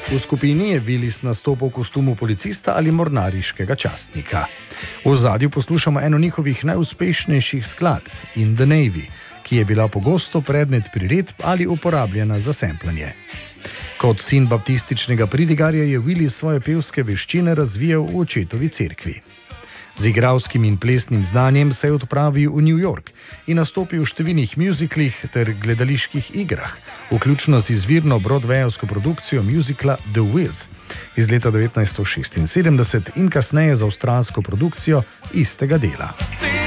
V skupini je Willis nastopil v kostumu policista ali mornariškega častnika. V ozadju poslušamo eno njihovih najuspešnejših skladb, In the Navy, ki je bila pogosto predmet priredb ali uporabljena za semplanje. Kot sin baptističnega pridigarja je Willis svoje pevske veščine razvijal v očetovi cerkvi. Z igralskim in plesnim znanjem se je odpravil v New York in nastopil v številnih mjuziklih ter gledaliških igrah, vključno z izvirno broadwayovsko produkcijo mjuzikla The Wiz iz leta 1976 in kasneje z avstralsko produkcijo istega dela.